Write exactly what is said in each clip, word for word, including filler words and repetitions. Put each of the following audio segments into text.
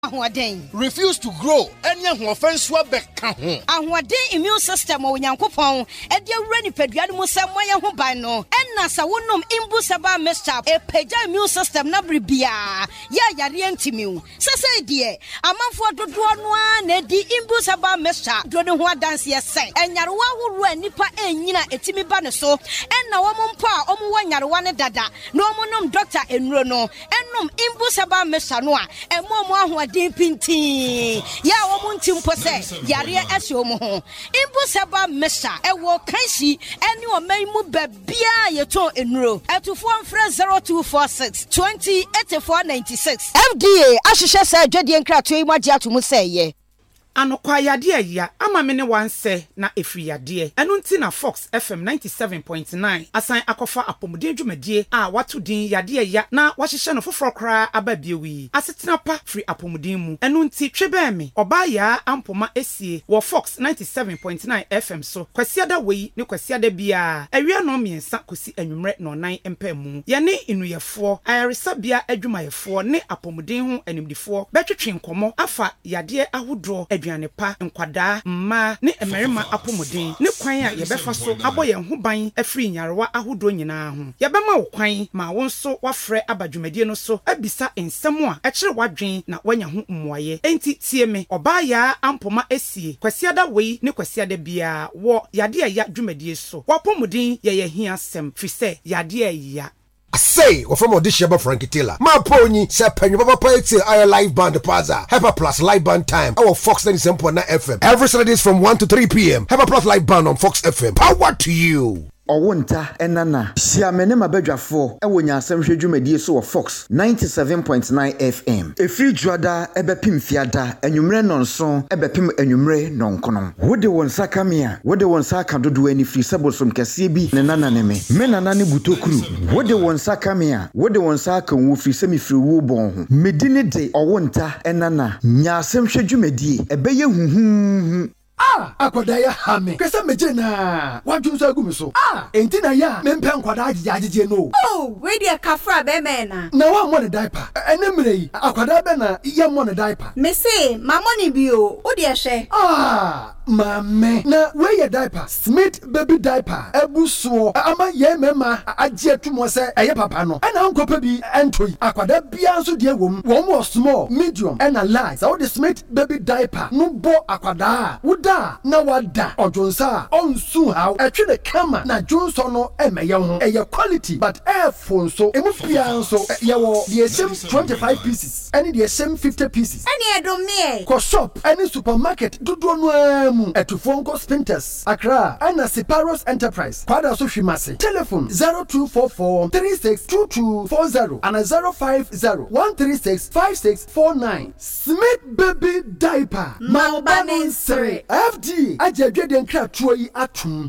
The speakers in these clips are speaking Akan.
refuse to grow any offense back. Ahwade immune system o Nyankopon e de awura ni paduane mu sem moye ho ban no enna sa wonom imbusaba mixture e pagya immune system na bribia ya yare antimiu sese die amanfo dodo no a na di imbusaba mixture do ne ho adanse yesen enyarewa horo anipa enyina etimi ba ne so enna wo mpo a omo wanyarewa ne dada na omo nom doctor enuro no ennom imbusaba mixture no a emo mo ahwade pintin ya wo munti mpo se yare ase omo ho imbusaba mixture e wo kanshi eni o maimu babia yeton enuro etufo mfre zero two four six two zero eight four nine six F D A ahihye se adwade nkrato yi magye atomu se ye Anokwa yade ya ama me ne wanse na efri yade enu nti na Fox F M ninety-seven point nine asan akofa apomuden dwumadie a watu din yade ya na wahihye no foforo kra ababiewi asetena pa free apomuden mu enu nti twebe me oba ya ampoma esie wo Fox ninety-seven point nine F M so kwasiada wei ne kwasiada bia awia no miensa kosi anwumre no nan empemu ye ne inuyefo ayaresa bia adwumayefo ne apomuden ho animdifo betwetwe nkomo afa yade ahodro aduane pa nkwada mma ne emerima apomuden ne kwan a yebefa so aboye ho ban afri nyarewa ahodo nyina ho yebema wo kwan ma wo nso wafrɛ abadwumadie no so abisa ensem a ɛkyere wadwen na wanya ho mmoaye enti tie me oba ya ampoma esie kwasiada wei ne kwasiada bia wo yade ya dwumadie so wapomuden ye ye hia sem fi sɛ yade ya I say, or from Odishaba Frankie Taylor. My pony, Sepen, Papa Paiti, our live band plaza. Hyper Plus live band time. Our Fox ninety-seven point nine F M. Every Saturdays from one to three p.m. Hyper Plus live band on Fox F M. Power to you. Owunta enana siamene mabedwafo ewo nyasem hwedwumadie so wo Fox ninety-seven point nine F M efri juada ebepim fiada anwumre nonso ebepim anwumre nonkono wode won sakamia wode won saka dodo ani fri sabosom kase bi ne nana ne me me nana ne butokuru wode won sakamia wode won saka wo fri semi fri wo bon ho medine de owunta enana nyasem hwedwumadie ebeye huhu Ah, akwadaya hame. Kesa mejena. Wajunso agumiso. Ah, entina ya mempe nkwada ajije no. Oh, we dia kafra be me na. Na wa mo ne diaper. Enemre yi, akwada be na iya mo ne diaper. Me say, ma money bi o, o dia hwe. Ah, mame. Na we ye diaper. Smith baby diaper. Ebuso. Ama ye mema aje tumo se eye papa no. Ana nkopa bi entoi. Akwada bia nso de wom. Wom was small, medium, and a large. So the Smith baby diaper. No bo akwada. Would na wada ojonsa onsu how etwe kama na jonso no emeye ho eye quality but airphone so emufia nso ye wo the same twenty-five pieces any the same fifty pieces any edomie ko shop any supermarket dodo no amu etufo nko Spinters Accra ana Separos Enterprise kwada so hwimase telephone zero two four four three six two two four zero and zero five zero one three six five six four nine Smith baby diaper Malbanin Siri F D ajadwede nkratoa yi atum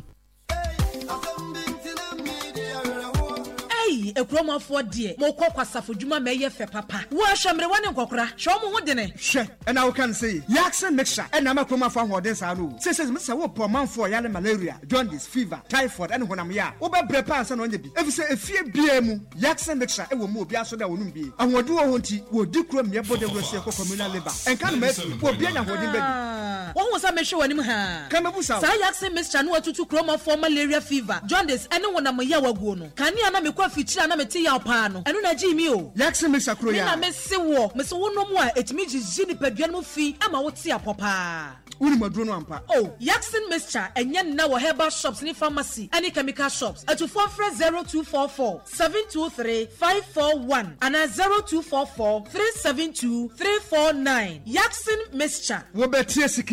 Hey, a promo for dear. Mo kwasa fodwuma meye fe papa. Wo ahwemre wone nkokora. Hwe mo ho de ne. Hwe, and I can say, Yaksen mixture and na makroma fa hoden sa no. Say say Mister wo po manfo yale malaria, jaundice, fever, typhoid and honam ya. Wo be brepa ansa no nya bi. Efi say efie bia mu, Yaksen mixture e wo mu obi aso da wonum bi. Ahodo wo honti, wo di kro me bode wrose ko communal labor. Enka no mafi, wo bia nya hoden ba bi. Wo ho sa me hwe wonim ha. Ka mebu sa. Sa Yaksen mixture no atutu kroma for malaria fever, jaundice ene honam ya waguo no. Kani ana me kwa fichira na meti ya opano enu na ji mi o Yaksen mixture kro ya na me se wo me se wono mu a etimi jiji ni paduan mu fi ama wo te apopa uni maduro no ampa oh Yaksen mixture enye na wo herbal shops ni pharmacy any chemical shops at four zero two four four seven two three five four one and zero two four four three seven two three four nine Yaksen mixture wo betie